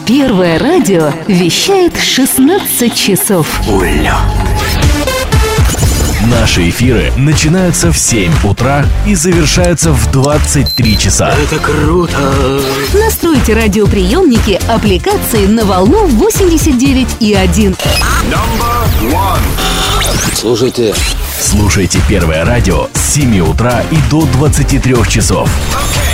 Первое радио вещает 16 часов. Уля. Наши эфиры начинаются в 7 утра и завершаются в 23 часа. Это круто! Настройте радиоприемники аппликации на волну 89,1. Слушайте Первое радио с 7 утра и до 23 часов.